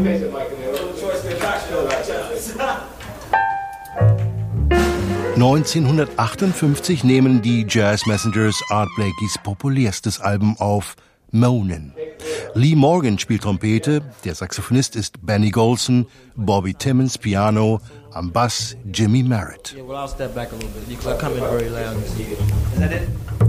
...1958 nehmen die Jazz Messengers Art Blakey's populärstes Album auf, Moanin'. Lee Morgan spielt Trompete, der Saxophonist ist Benny Golson, Bobby Timmons Piano, am Bass Jimmy Merritt. Yeah, well, I'll step back a little bit because I come in very loud. Is that it?